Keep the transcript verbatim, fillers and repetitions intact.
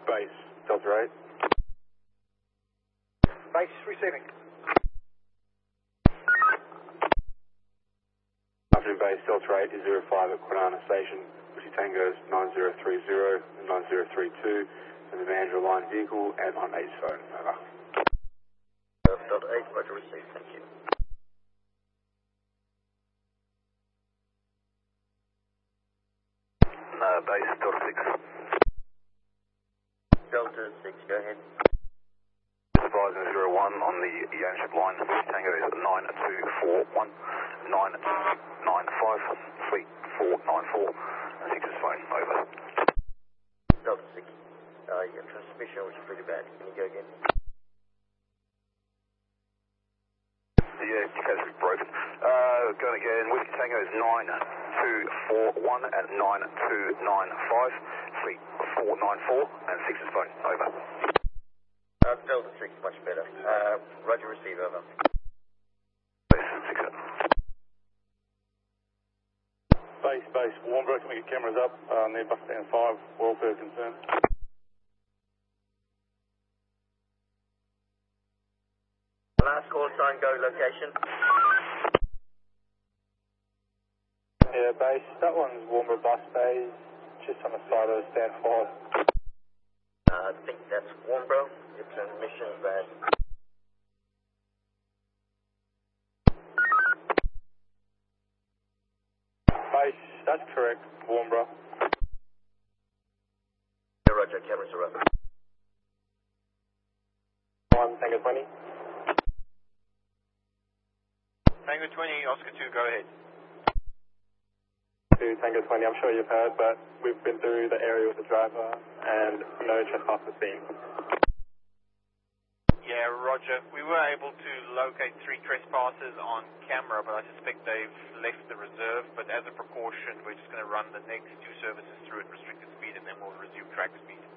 Base, Delta eight. Base receiving. Afternoon Base, Delta eight is zero five at Kwinana Station. Whiskey Tango's nine zero three zero and nine zero three two, and the manager line vehicle and on eight's phone. Over. Delta eight, roger, receive, thank you. Uh, base, Delta six. Delta six, go ahead. Advisor zero one on the ownership line, Whiskey Tango is nine two four one, nine nine five, fleet four nine four, and six is phone, over. Delta six, uh, your transmission was pretty bad, can you go again? Yeah, because it's broken. Uh, going again, Whiskey Tango is nine two four one at nine two nine five, fleet four nine four, and six is phone, over. Uh, Delta six, much better. Uh, roger, receive, over. Base, six up. Base, base, Warnbro, can we get cameras up uh, near bus stand five, welfare concern. Last call sign, go location. Yeah, base, that one's Warnbro bus bay, just on the side of stand five. Uh, I think that's Warnbro. Your transmission is bad. Base, that's correct, Warnbro. Yeah, roger, cameras are up. One, Tango twenty. Tango twenty, Oscar two, go ahead. To Tango twenty, I'm sure you've heard, but we've been through the area with the driver and no trespassers seen. Yeah, roger. We were able to locate three trespassers on camera, but I suspect they've left the reserve. But as a precaution, we're just going to run the next two services through at restricted speed, and then we'll resume track speed.